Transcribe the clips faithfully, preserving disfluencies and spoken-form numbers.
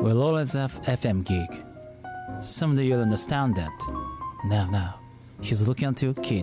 will always have F M gig. Someday you'll understand that. Now, now, he's looking at you, kid.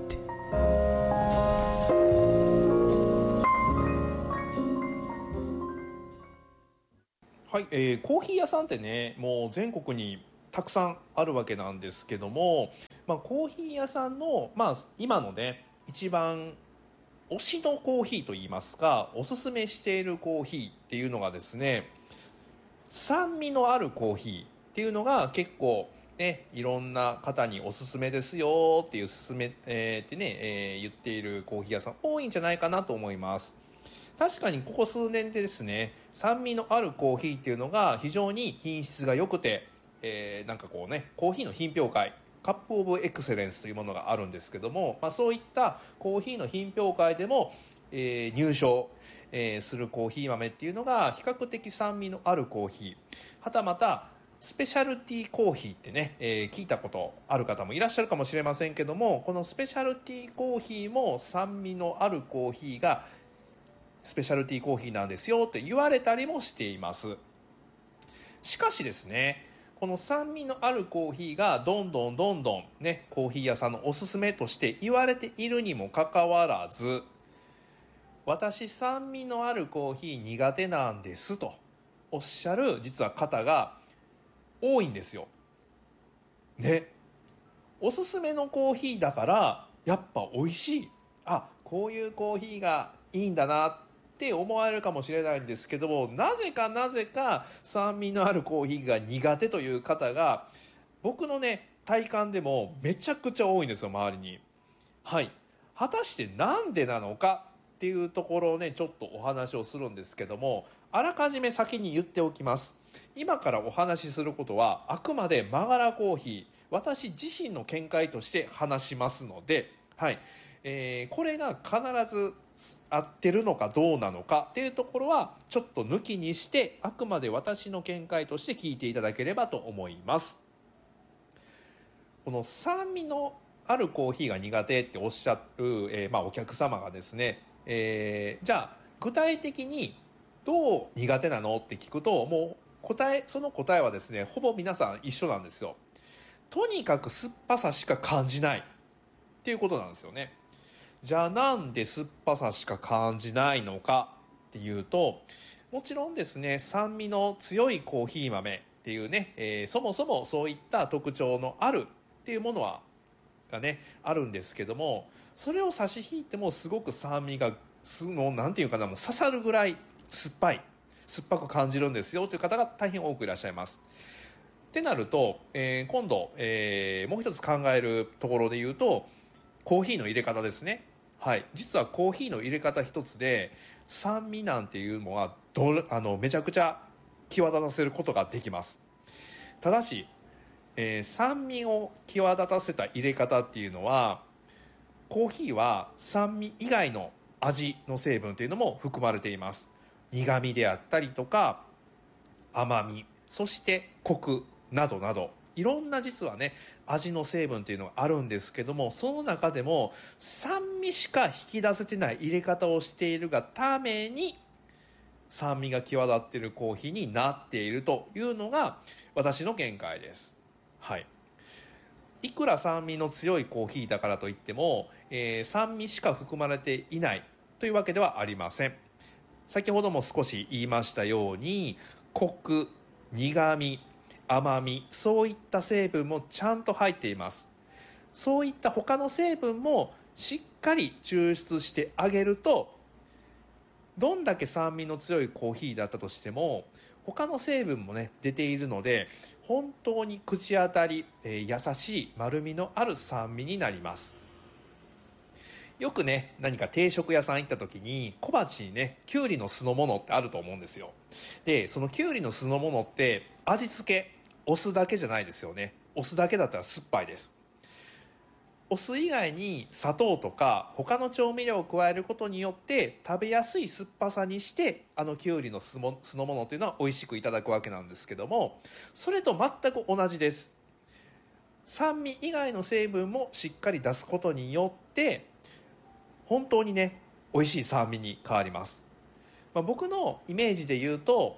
はい、えー、コーヒー屋さんってね、もう全国にたくさんあるわけなんですけども、まあ、コーヒー屋さんの、まあ、今のね、一番推しのコーヒーといいますか、おすすめしているコーヒーっていうのがですね、酸味のあるコーヒーっていうのが結構ね、いろんな方におすすめですよっていう勧め、えー、ってね、えー、言っているコーヒー屋さん多いんじゃないかなと思います。確かにここ数年でですね、酸味のあるコーヒーっていうのが非常に品質が良くて、えー、なんかこうね、コーヒーの品評会、カップオブエクセレンスというものがあるんですけども、まあ、そういったコーヒーの品評会でも、えー、入賞、えー、するコーヒー豆っていうのが比較的酸味のあるコーヒー、はたまたスペシャルティーコーヒーってね、えー、聞いたことある方もいらっしゃるかもしれませんけども、このスペシャルティーコーヒーも酸味のあるコーヒーがスペシャルティーコーヒーなんですよって言われたりもしています。しかしですね、この酸味のあるコーヒーがどんどんどんどんね、コーヒー屋さんのおすすめとして言われているにもかかわらず、私酸味のあるコーヒー苦手なんですとおっしゃる実は方が多いんですよ。ね、おすすめのコーヒーだからやっぱ美味しい、あ、こういうコーヒーがいいんだなって思われるかもしれないんですけども、なぜかなぜか酸味のあるコーヒーが苦手という方が僕のね体感でもめちゃくちゃ多いんですよ、周りに。はい、果たしてなんでなのかっていうところをねちょっとお話をするんですけども、あらかじめ先に言っておきます。今からお話しすることはあくまでマガラコーヒー、私自身の見解として話しますので、はい、えー、これが必ず合ってるのかどうなのかっていうところはちょっと抜きにして、あくまで私の見解として聞いていただければと思います。この酸味のあるコーヒーが苦手っておっしゃる、えーまあ、お客様がですね、えー、じゃあ具体的にどう苦手なのって聞くと、もう答えその答えはですねほぼ皆さん一緒なんですよ。とにかく酸っぱさしか感じないっていうことなんですよね。じゃあなんで酸っぱさしか感じないのかっていうと、もちろんですね酸味の強いコーヒー豆っていうね、えー、そもそもそういった特徴のあるっていうものはがねあるんですけども、それを差し引いてもすごく酸味がすのなんていうかな、もう刺さるぐらい酸っぱい酸っぱく感じるんですよという方が大変多くいらっしゃいます。ってなると、えー、今度、えー、もう一つ考えるところで言うと、コーヒーの入れ方ですね。はい、実はコーヒーの入れ方一つで酸味なんていうのはどあのめちゃくちゃ際立たせることができます。ただし、えー、酸味を際立たせた入れ方っていうのは、コーヒーは酸味以外の味の成分っていうのも含まれています。苦味であったりとか甘み、そしてコクなどなど、いろんな実はね味の成分っていうのがあるんですけども、その中でも酸味しか引き出せてない入れ方をしているがために酸味が際立っているコーヒーになっているというのが私の見解です。はい、いくら酸味の強いコーヒーだからといっても、えー、酸味しか含まれていないというわけではありません。先ほども少し言いましたように、コク、苦味、甘み、そういった成分もちゃんと入っています。そういった他の成分もしっかり抽出してあげると、どんだけ酸味の強いコーヒーだったとしても他の成分もね出ているので、本当に口当たり、えー、優しい丸みのある酸味になります。よくね何か定食屋さん行った時に小鉢にねきゅうりの酢の物ってあると思うんですよ。でそのきゅうりの酢の物って味付けお酢だけじゃないですよね。お酢だけだったら酸っぱいです。お酢以外に砂糖とか他の調味料を加えることによって食べやすい酸っぱさにして、あのきゅうりの酢も酢の物っていうのは美味しくいただくわけなんですけども、それと全く同じです。酸味以外の成分もしっかり出すことによって本当にね美味しい酸味に変わります。まあ、僕のイメージで言うと、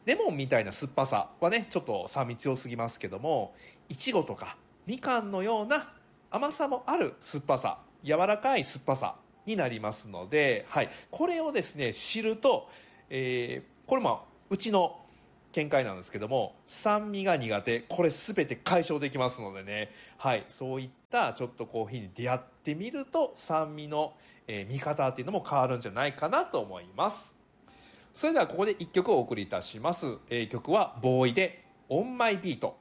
レモンみたいな酸っぱさはねちょっと酸味強すぎますけども、いちごとかみかんのような甘さもある酸っぱさ、柔らかい酸っぱさになりますので、はい、これをですね知ると、えー、これもうちの見解なんですけども、酸味が苦手、これ全て解消できますのでね、はい、そういったちょっとコーヒーに出会ってみると酸味の、えー、見方っていうのも変わるんじゃないかなと思います。それではここでいっきょくお送りいたします、えー、曲はボーイでオンマイビート。